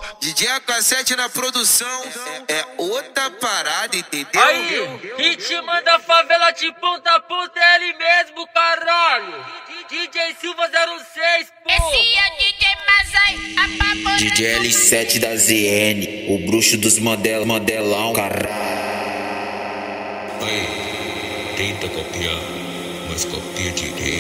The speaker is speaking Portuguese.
DJ AK7 na produção é outra parada, entendeu? Aí, quem te manda favela de ponta a ponta é ele mesmo, caralho. DJ Silva 06, pô. Esse é o DJ Mazai, a papo. DJ L7 da ZN, o bruxo dos modelão, caralho. Aí, tenta copiar, mas copia direito.